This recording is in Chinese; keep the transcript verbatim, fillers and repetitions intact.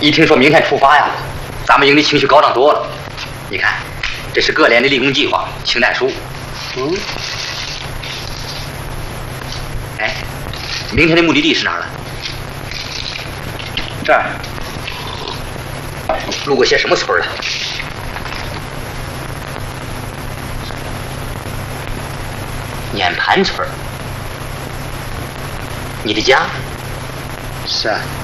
一听说明天出发呀，咱们营的情绪高涨多了。你看，这是各连的立功计划清单书。 嗯。 哎，明天的目的地是哪儿了？这儿。路过些什么村了？碾盘村。你的家？ 是啊。